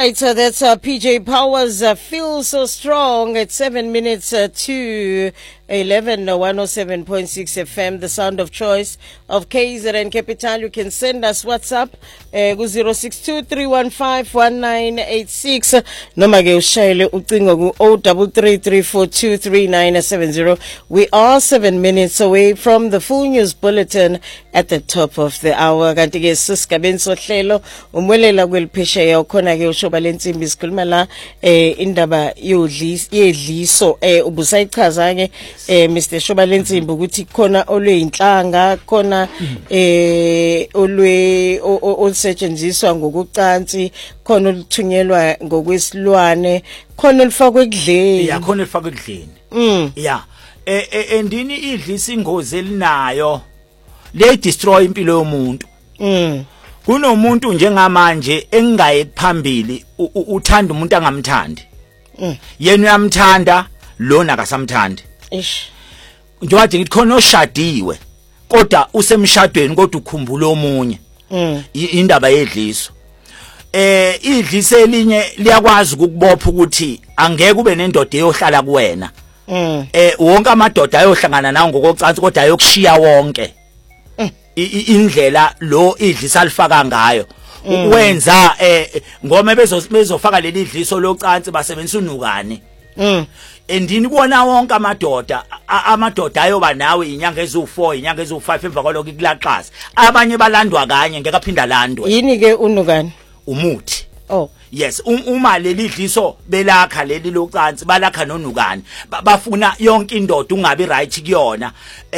Right, so that's PJ Powers, Feel So Strong at 7 minutes to 11, 107.6 FM, the sound of choice of KZN Capital. You can send us WhatsApp, 062-315-1986. Noma ke ushayele ucingo ku 0333423970. We are 7 minutes away from the full news bulletin at the top of the hour. Kanti ke sisigabeni sohlelo umwelela kweliphesheya ukhona ke ushoba lensimbi sikhuluma la indaba yedliso ubusayichaza ke Mr. Shoba lensimbi ukuthi khona olweinhlanga khona olusetshenziswa ngokucansi khona oluthunyelwa ngokwesilwane khona olufakwe ekudleni ya khona olufakwe ekudleni ya endini idlisa ingozi elinayo le destroy impilo yomuntu kunomuntu njengamanje engaye phambili uthanda umuntu angamthandi yena uyamthanda lona akasamthandi njengoba ngithi khona oshadiwe kodwa usemshadweni kodwa ukhumbula omunye indaba yedliso idliso elinye liyakwazi ukubopha ukuthi angeke ube nendoda eyohlala kuwena wonke amadoda ayohlangana nawe ngokocansi kodwa ayokushiya wonke indlela lo idlisa alifaka ngayo wenza ngome bezofaka leli idliso locansi basebenzisa unukane endini kuona wonke amadoda ayoba nawe inyanga ezu4 inyanga ezu5 emva kwalokho ikulaqaza abanye balandwa kanye ngeke aphinda landwe yini ke unukane umuthi oh yes uma leli idliso belakha leli locansi balakha nonukane bafuna yonke indoda ungabi right kuyona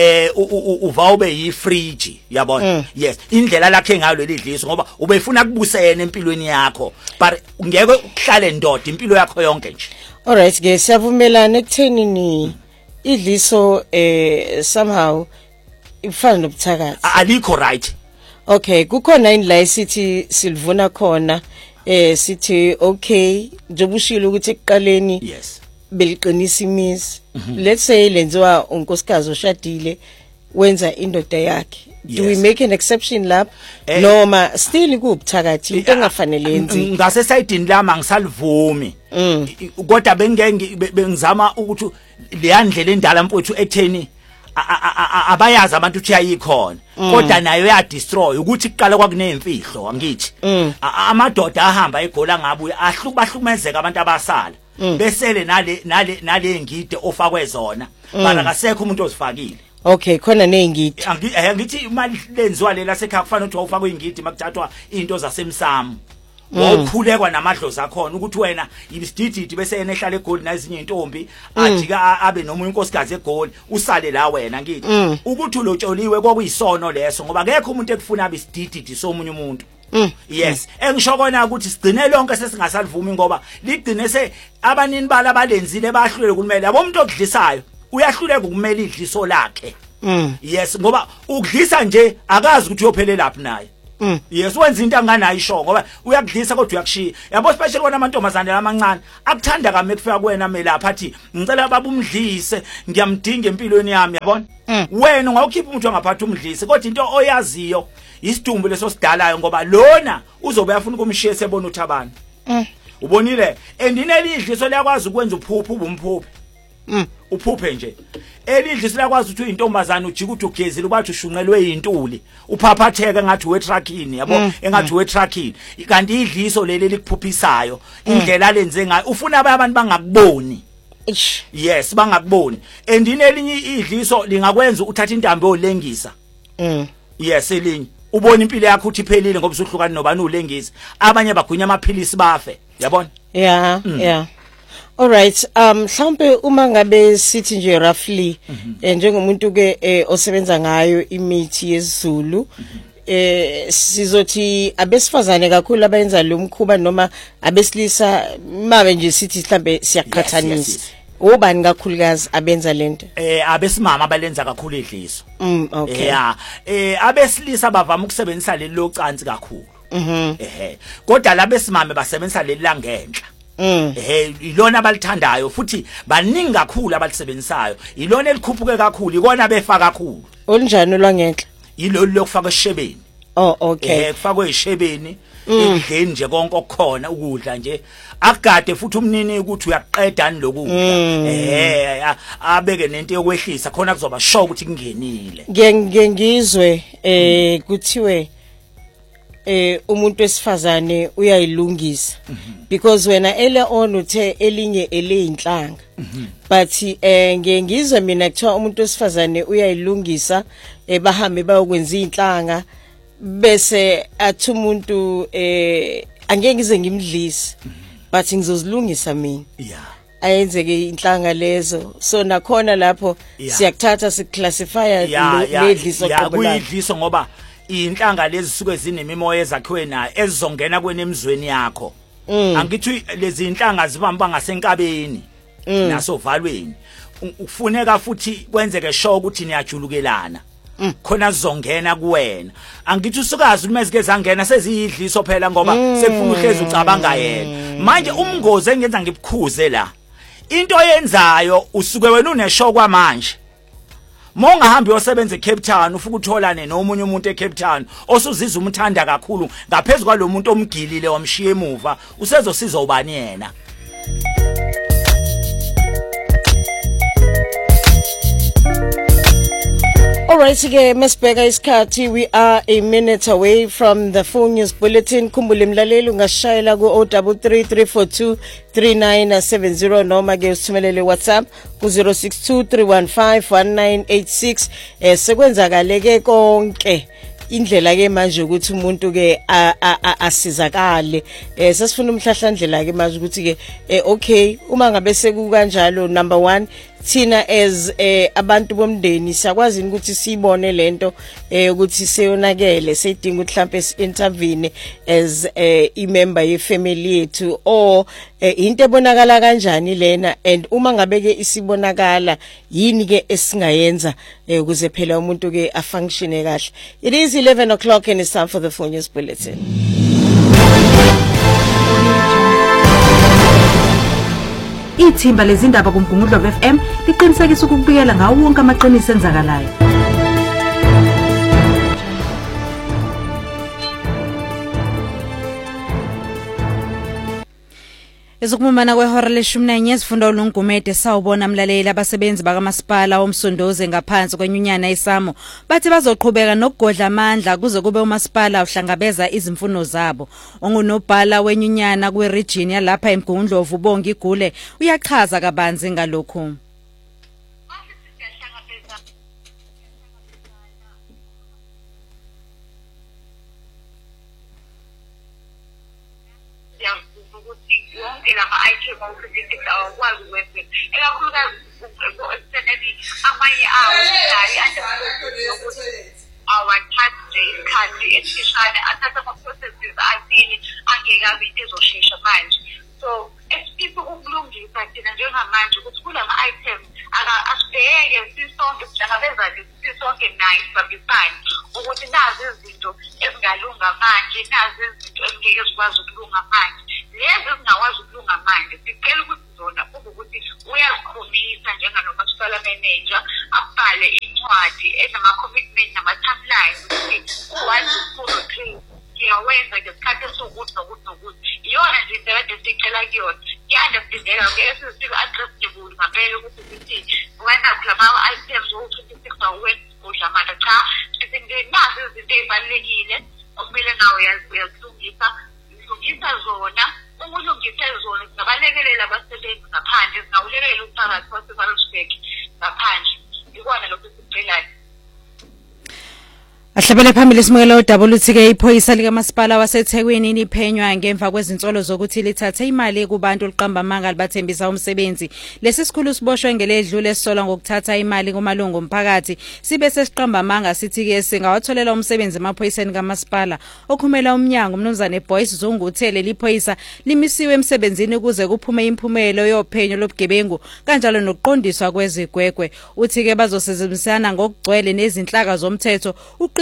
uva ube yifridge yabona yes indlela lakhe ngayo leli idliso ngoba ubefuna kubusene empilweni yakho but ngeke ukuhlale indoda impilo yakho yonke nje. All right, ke siyavumelana ekuthenini idliso somehow ifana nobuthakathi alikho right. Okay, kukhona indlela esithi silivuna khona sithi okay njengoba ushilo ukuthi ekuqaleni yes beliqinisa imizi let's say lenziwa unkosikazi oshadile wenza indoda yakhe do we make an exception lapho noma still kubuthakathi into engafanele yenzi ngase sidini lami angisalivumi kodwa bengizama ukuthi leyandlela endala mfowethu ekutheni abayazi abantu ukuthi yayikhona kodwa nayo ya destroy ukuthi kuqala kwakunemfihlo angithi amadoda ahamba egola ngabuye bahlukumezeka abantu abasala besele nale ngide ofakwe zona mara kasekho umuntu ozifakile. Okay khona nezingidi angithi imali lenziwa lela sekhaya kufanele ukuthi awufakwe ingidi makuthathwa into zasemsamo wokhulekwa namadlozi akhona ukuthi wena ibisidididi bese yena ehlala eGoli nazinye intombi ajika abe nomunye inkosikazi eGoli usale la wena ngithi ukuthi ulotsholiwe kwakuyisono leso ngoba akekho umuntu ekufuna abisidididi somunye umuntu. Yes engisho kona ukuthi sigcine lonke sesingasalivumi ngoba ligcine se abanini bala balenzile bahlulele kumele yabo umuntu okudlisayo uyahluleka ukumela idliso lakhe. Yes ngoba ukudlisa nje akazi ukuthi uyophelela laphi naye. Yes wenza into anganayo isho ngoba uyakudlisa kodwa uyakushiya yabo special kona amantombazane amancane akuthanda kame kufika kuwena melapha athi ngicela baba umdlise ngiyamdinga empilweni yami yabona wena ungawukhipha umuntu ongaphatha umdlise kodwa into oyaziyo isidumbu leso sidalayo ngoba lona uzobe yafuna ukumshiya sebona uthabana ubonile endineli idliso liyakwazi ukwenza uphuphu ubumphuphu uphuphe nje elidlisi lakwazi ukuthi uyintombazana ujika ukuthi ugezile ubathi ushunqelwe yintuli uphaphatheka ngathi wetruckini yabo engathi wetruckini kanti idliso leli likuphuphisayo indlela lenze ngayo ufuna abantu bangakuboni. Yes bangakuboni endini elinye idliso lingakwenza uthatha intambo yolengisa yes elinye ubona impilo yakho uthi phelile ngoba usuhlukana nobani ulengisa abanye bagunya amaphilisi bafe yabona. Yeah yeah. All right mhlawumbe uma ngabe sithi nje roughly njengomuntu ke osebenza ngayo imithi yesiZulu sizothi abesifazane kakhulu abenza lo mkhuba noma abesilisa mabe nje sithi mhlambe siyaqhathanisa obani kakhulukazi abenza lento abesimama abalenza kakhulu idliso okay yeah abesilisa bavama ukusebenzisa leli locansi kakhulu kodwa labesimame basebenzisa leli langenhla ilona abalithandayo futhi baningi kakhulu abalisebenzisayo ilona elikhuphuke kakhulu ikona befa kakhulu olunjani olwangenhla yilo lokufaka eshebeni oh okay kufakwe eshebeni ekudleni nje konke okukhona ukudla nje akugade futhi umnini ukuthi uyaqeda ni lokudla abeke nento yokwehlisa khona kuzoba show ukuthi kungenile ngengizwe kuthiwe umuntu wesifazane uyayilungisa because wena earlier on uthe elinye eleyinhlanga but ngengizwe mina kuthiwa umuntu wesifazane uyayilungisa bahambe bayokwenza inhlanga bese athi umuntu angeke ngize ngimdlise but ngizozilungisa mina ayenzeke inhlanga lezo so nakhona lapho siyakuthatha siclassify ledliso kuyidliso ngoba inhlanga lezi suke zinemimoya ezakhiwe nayo ezizongena kwenemzweni yakho angithi lezi inhlanga zibamba ngasenkabeni nasovalweni ufuneka futhi kwenzeke sure ukuthi niyajulukelana khona zizongena kuwena angithi usukazi umezike zangena seziyidliso phela ngoba sekufuna uhlezi ucabanga yena manje umngozi engenza ngibukhuze la into yenzayo usuke wena uneshow kwamanje mongahambi yosebenza eCape Town ufuna ukutholane nomunye umuntu eCape Town osuzizwa umthanda kakhulu ngaphezulu kwalomuntu omgilile wamshiya emuva usezosiza ubani yena Alright, ke mesibheka isikhathi we are a minute away from the full news bulletin. Khumbula mlaleli ungashayela ku 0334239970 noma ke usithumelele WhatsApp ku 0623151986 sekwenzakaleke konke indlela ke manje ukuthi umuntu ke asizakale sesifuna umhlahlandlela ke manje ukuthi ke okay uma ngabe sekukanjalo number 1 thina as abantu bomndeni siyakwazi ukuthi sibone lento ukuthi seyonakele seyidinga ukuthi mhlambe intervene as a member ye family yethu or into ebonakala kanjani lena and uma ngabe ke isibonakala yini ke esingayenza ukuze phela umuntu ke afunctione kahle. It is 11 o'clock and it's time for the full news bulletin. Ithimba lezindaba kuMgungundlo FM liqinisekisa ukubikela ngawo wonke amaqiniso enzakalayo. Ezokumana kwehora le-11 yezifunda uLungumede sawubona mlaleli abasebenzi bakamasipala omsondoze ngaphansi kwenyunyana isamo bathi bazoqhubeka nokugodla amandla kuze kube umasipala uhlangabeza izimfuno zabo. Ongunobhala wenyunyana kweregion yalapha eMgungundlovu Bongi Igule uyachaza kabanzi ngalokho. I-item awusetshenziswa awukwazi ukwenza ekakhulukazi useneli amanye awo yokuthi awathathe nje isikhathi esifishane athathe ama-processes athile angeke abe into ezoshesha manje so esifisa ukulungisa thina njengamanje ukuthi kulama-items asibheke sisonke sihlangabezane sisonke naye sibambisane ukuthi nazi izinto ezingalunga manje nazi izinto ezingeke zikwazi ukulunga manje lezi ezingakwazi ukulunga manje sicela ukuthi zona kube ukuthi uyazikhomisa njenganomasipala manager abhale incwadi enama-commitment nama-timeline ukuthi u-1 to 2 siyawenza ngesikhathi esiwukuthi nokuthi nokuthi iyona nje into kade sicela kuyona kuyandafindeka ngeke sizi-addressable ngapela ukuthi ukuthi wanakho lama-items owu-26 awuwenza manje cha sithi nazi izinto ey'balulekile okumele nawe uyazilungisa ulungisa zona ukulungisa zona zingabalekelela abasebenzi ngaphandle zingawulekelela umphakathi waseMaritzburg ngaphandle ikona lokho sicelayo. Ahlabele phambili simukela uWTK iphoyisa likamasipala waseThekwini liphenywa ngemva kwezinsolo zokuthi lithathe imali kubantu liqamba amanga libathembisa umsebenzi. Lesi sikhulu siboshwe ngeledlule esisola ngokuthatha imali kumalungu omphakathi sibe sesiqamba amanga sithi ke singawatholela umsebenzi emaphoyiseni kamasipala okhumela umnyango umnumzane Boyce Zungu uthele liphoyisa limisiwe emsebenzini ukuze kuphume imphumelo yophenyo lobugebengu kanjalo nokuqondiswa kwezigwegwe. Uthi ke bazosebenzisana ngokugcwele nezinhlaka zomthetho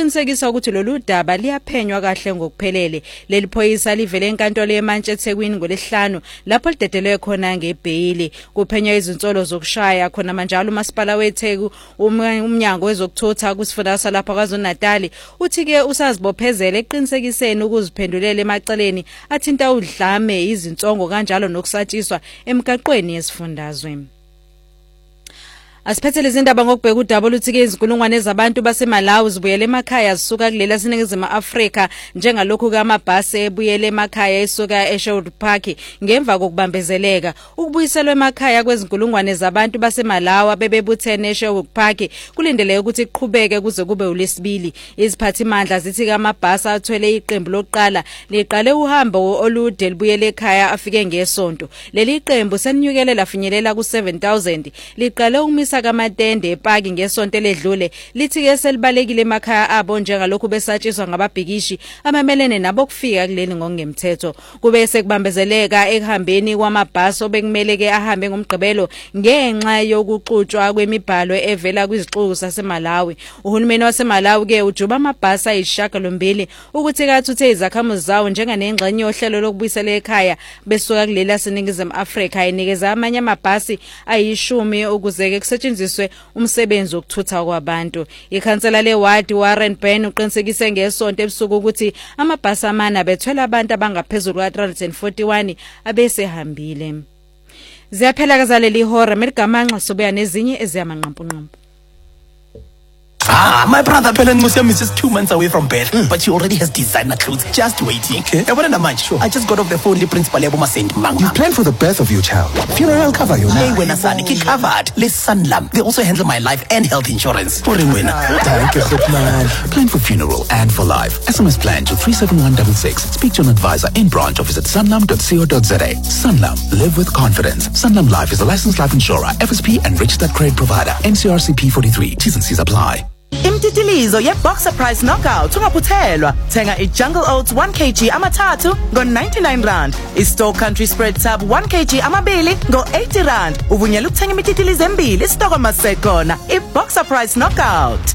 ukuqinisekisa ukuthi lolu daba liyaphenywa kahle ngokuphelele. Leli phoyisa livele enkantolo yeMantshi eThekwini ngoLesihlanu lapho lidedelwe khona ngebheyili. Kuphenywa izinsolo zokushaya khona manje uMasipala weTheku umnyango wezokuthutha kusifundazwe lapha KwaZulu-Natal uthi ke usazibophezela eqinisekiseni ukuziphendulela emaceleni athinta udlame izinsongo kanjalo nokusatshiswa emgaqweni yesifundazwe. Asiphethele izindaba ngokubheka udaba oluthi ke izinkulungwane zabantu baseMalawi zibuyele emakhaya zisuka kulela siningizimu Afrika njengalokhu kamabhasi ebuyele emakhaya esuka eSherwood Park ngemva kokubambezeleka. Ukubuyiselwa emakhaya kwezinkulungwane zabantu baseMalawi abebebuthene eSherwood Park kulindeleke ukuthi iqhubeke kuze kube uLesibili. Iziphathimandla zithi kamabhasi athwele iqembu lokuqala liqale uhambo olude libuyele ekhaya afike ngesonto. Leli qembu seninyukele lafinyelela ku7000 liqale ukumisa kamatende ePaki ngesonto ledlule lithi ke selibalekile emakhaya abo njengalokhu besatshiswa ngababhikishi amamelene nabo kufika kuleli ngokungemthetho. Kube sekubambezeleka ehambeni kwamabhasi obekumele ke ahambe ngomgqibelo ngenxa yokuxutshwa kwemibhalo evela kwizixuku zaseMalawi. Uhulumeni waseMalawi ke ujuba amabhasi ayishagalombili ukuthi kathuthe izakhamuzi zawo njenganengxenye yohlelo lokubuyisela ekhaya besuka kuleli aseningizimu Afrika enikeza amanye amabhasi ayishumi ukuze ke kusetshenziswe umsebenzi wokuthutha kwabantu. Ikhansela lewadi Warren Ben uqinisekise ngesonto ebusuku ukuthi amabhasi amana bethwele abantu abangaphezulu kwa341 abesehambile. Ziyaphela kazaleli ihora medigamanxa sobuya nezinye eziyamanqampunqampu. My brother Belen Museum is just 2 months away from birth, but she already has designer clothes just waiting. Okay. Sure. I just got off the phone with Principal Yaboma Saint Manga. You planned for the birth of your child. Funeral cover you now. Hey, when Asani ki covered. Les Sanlam. They also handle my life and health insurance. Thank you, man. Plan for funeral and for life. SMS plan to 37166. Speak to an advisor in branch or visit sanlam.co.za. Sanlam. Live with confidence. Sanlam Life is a licensed life insurer, FSP and registered credit provider. NCRCP 43. T's and C's apply. Imtitilizo ye-Boxer Price Knockout ungaphuthelwa. Thenga i-Jungle Oats 1 kg amathathu ngo-99 i-Store Country Spread Tab 1 kg amabili ngo-80 uvunyelwa ukuthenga imititilizo embili isitoko masekhona i-Boxer Price Knockout.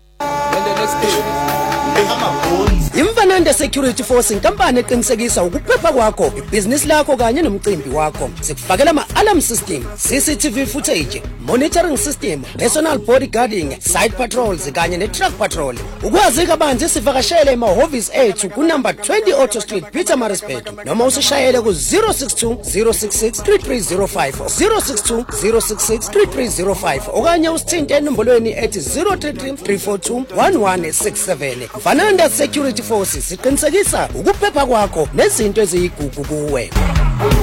Imfananda Security Force inkampani eqinisekisa ukuphepha kwakho, ibhizinisi lakho kanye nomcimbi wakho. Sikufakela ama-alarm system, CCTV footage, monitoring system, personal bodyguarding, side patrols kanye ne-truck patrol. Ukwazi kabanzi sivakashele emahhovisi ethu kunumber 20 Auto Street, Pietermaritzburg, noma usishayele ku-062 066 3305 062 066 3305 okanye usithinte enombolweni ethi 033 342 1167. Fananda Security Forces siqinisekisa ukuphepha kwakho nezinto eziyigugu kuwe.